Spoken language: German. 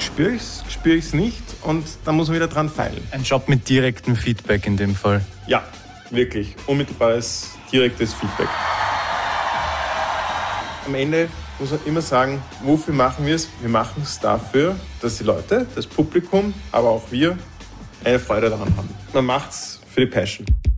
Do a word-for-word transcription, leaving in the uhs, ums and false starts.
spüre ich es, spüre ich es nicht und dann muss man wieder dran feilen. Ein Job mit direktem Feedback in dem Fall. Ja, wirklich. Unmittelbares, direktes Feedback. Am Ende muss man immer sagen, wofür machen wir es? Wir machen es dafür, dass die Leute, das Publikum, aber auch wir eine Freude daran haben. Man macht es für die Passion.